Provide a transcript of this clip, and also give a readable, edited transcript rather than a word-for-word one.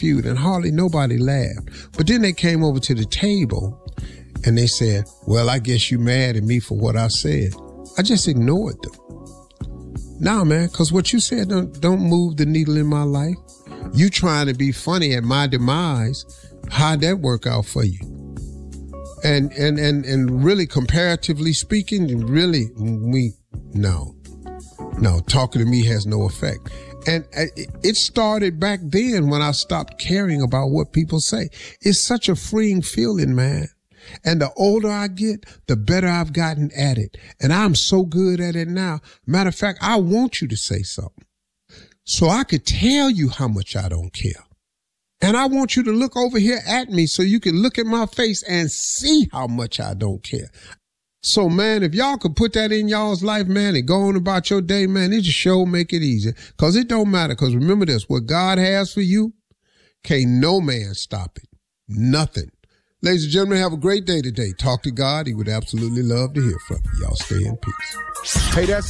feud and hardly nobody laughed. But then they came over to the table and they said, well, I guess you mad at me for what I said. I just ignored them. Nah, man, because what you said don't move the needle in my life. You trying to be funny at my demise. How'd that work out for you? And really, comparatively speaking, really, no, talking to me has no effect. And it started back then when I stopped caring about what people say. It's such a freeing feeling, man. And the older I get, the better I've gotten at it. And I'm so good at it now. Matter of fact, I want you to say something so I could tell you how much I don't care. And I want you to look over here at me so you can look at my face and see how much I don't care. So, man, if y'all could put that in y'all's life, man, and go on about your day, man, it just sure make it easier. Because it don't matter. Because remember this, what God has for you, can't no man stop it. Nothing. Ladies and gentlemen, have a great day today. Talk to God. He would absolutely love to hear from you. Y'all stay in peace. Hey, that's